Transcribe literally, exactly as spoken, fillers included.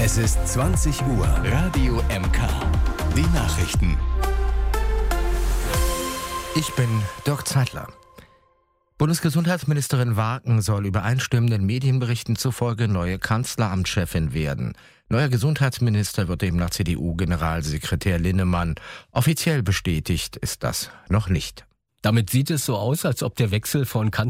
Es ist zwanzig Uhr. Radio M K. Die Nachrichten. Ich bin Dirk Zeitler. Bundesgesundheitsministerin Waaken soll übereinstimmenden Medienberichten zufolge neue Kanzleramtschefin werden. Neuer Gesundheitsminister wird demnach C D U-Generalsekretär Linnemann. Offiziell bestätigt ist das noch nicht. Damit sieht es so aus, als ob der Wechsel von Kanzlerin